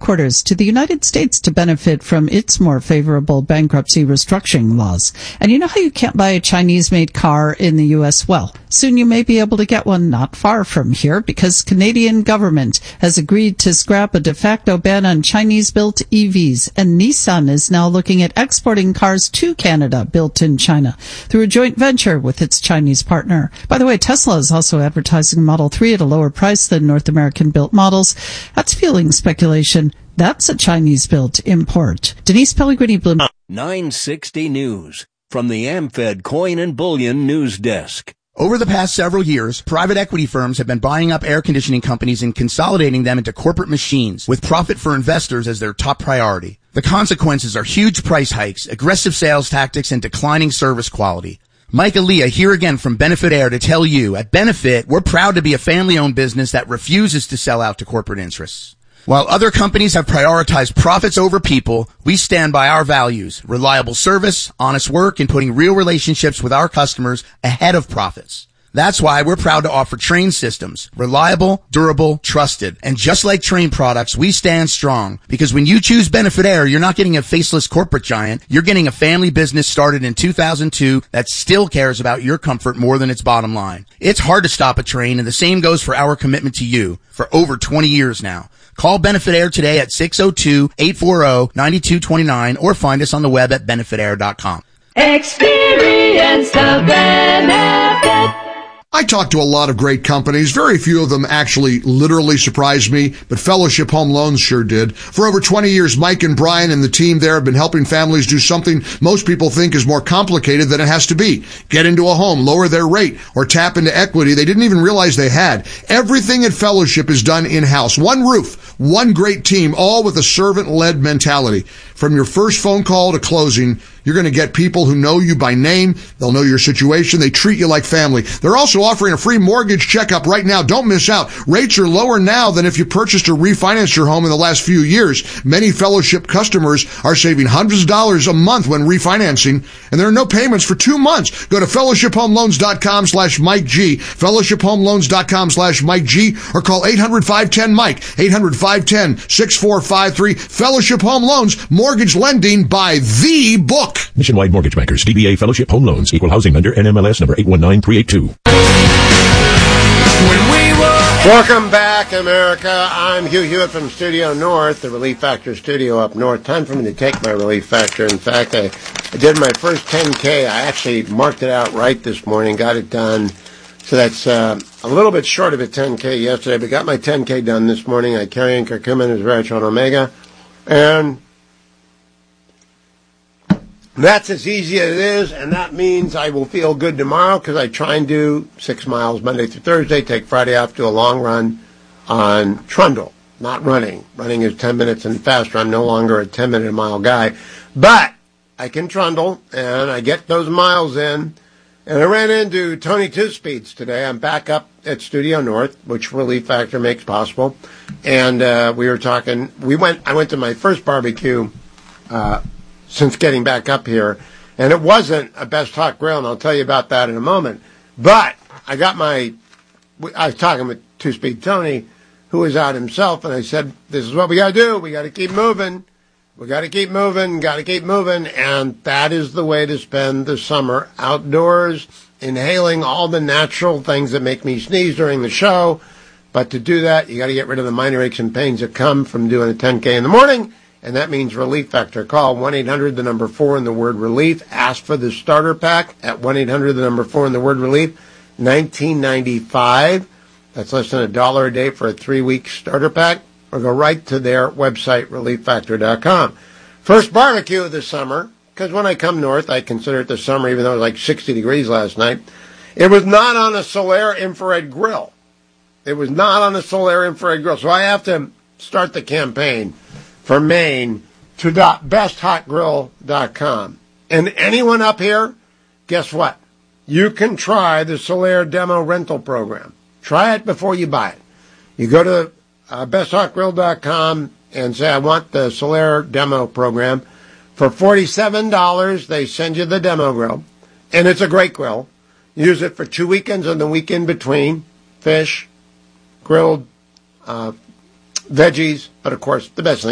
headquarters to the United States to benefit from its more favorable bankruptcy restructuring laws. And you know how you can't buy a Chinese-made car in the U.S.? Well, soon you may be able to get one not far from here because Canadian government has agreed to scrap a de facto ban on Chinese-built EVs, and Nissan is now looking at exporting cars to Canada built in China through a joint venture with its Chinese partner. By the way, Tesla is also advertising Model 3 at a lower price than North American-built models. That's fueling speculation. That's a Chinese-built import. Denise Pellegrini, Bloomberg. 960 News from the AmFed Coin and Bullion News Desk. Over the past several years, private equity firms have been buying up air conditioning companies and consolidating them into corporate machines with profit for investors as their top priority. The consequences are huge price hikes, aggressive sales tactics, and declining service quality. Mike Aaliyah here again from Benefit Air to tell you, at Benefit, we're proud to be a family-owned business that refuses to sell out to corporate interests. While other companies have prioritized profits over people, we stand by our values, reliable service, honest work, and putting real relationships with our customers ahead of profits. That's why we're proud to offer Trane systems. Reliable, durable, trusted. And just like Trane products, we stand strong. Because when you choose Benefit Air, you're not getting a faceless corporate giant. You're getting a family business started in 2002 that still cares about your comfort more than its bottom line. It's hard to stop a Trane, and the same goes for our commitment to you for over 20 years now. Call Benefit Air today at 602-840-9229 or find us on the web at benefitair.com. Experience the benefit. I talk to a lot of great companies. Very few of them actually literally surprised me, but Fellowship Home Loans sure did. For over 20 years, Mike and Brian and the team there have been helping families do something most people think is more complicated than it has to be. Get into a home, lower their rate, or tap into equity they didn't even realize they had. Everything at Fellowship is done in-house. One roof, one great team, all with a servant-led mentality. From your first phone call to closing, you're going to get people who know you by name. They'll know your situation. They treat you like family. They're also offering a free mortgage checkup right now. Don't miss out. Rates are lower now than if you purchased or refinanced your home in the last few years. Many Fellowship customers are saving hundreds of dollars a month when refinancing, and there are no payments for 2 months. Go to fellowshiphomeloans.com/Mike G, fellowshiphomeloans.com/Mike G, or call 800-510-MIKE, 800-510-6453. Fellowship Home Loans, mortgage lending by the book. Nationwide Mortgage Bankers, DBA Fellowship Home Loans, Equal Housing Lender, NMLS number 819382. Welcome back, America. I'm Hugh Hewitt from Studio North, the Relief Factor studio up north. Time for me to take my Relief Factor. In fact, I did my first 10K. I actually marked it out right this morning, got it done. So that's a little bit short of a 10K yesterday, but got my 10K done this morning. I carry in curcumin, resveratrol, and omega. And that's as easy as it is, and that means I will feel good tomorrow because I try and do 6 miles Monday through Thursday, take Friday off, do a long run on Trundle, not running. Running is 10 minutes and faster. I'm no longer a 10-minute-a-mile guy. But I can Trundle, and I get those miles in. And I ran into Tony Two Speeds today. I'm back up at Studio North, which Relief Factor makes possible. And we were talking. I went to my first barbecue since getting back up here, and it wasn't a Best Hot Grill, and I'll tell you about that in a moment. But I was talking with Two-Speed Tony, who was out himself, and I said, this is what we got to do. We got to keep moving. We got to keep moving, and that is the way to spend the summer outdoors, inhaling all the natural things that make me sneeze during the show. But to do that, you got to get rid of the minor aches and pains that come from doing a 10K in the morning. And that means Relief Factor. Call 1-800, the number 4 and the word relief. Ask for the starter pack at 1-800, the number 4 and the word relief. $19.95. That's less than $1 a day for a 3-week starter pack. Or go right to their website, relieffactor.com. First barbecue of the summer, because when I come north, I consider it the summer, even though it was like 60 degrees last night. It was not on a Solaire infrared grill. So I have to start the campaign for Maine to besthotgrill.com. And anyone up here, guess what? You can try the Solaire demo rental program. Try it before you buy it. You go to besthotgrill.com and say, I want the Solaire demo program. For $47, they send you the demo grill. And it's a great grill. Use it for 2 weekends and the weekend between. Fish, grilled, veggies, but of course, the best thing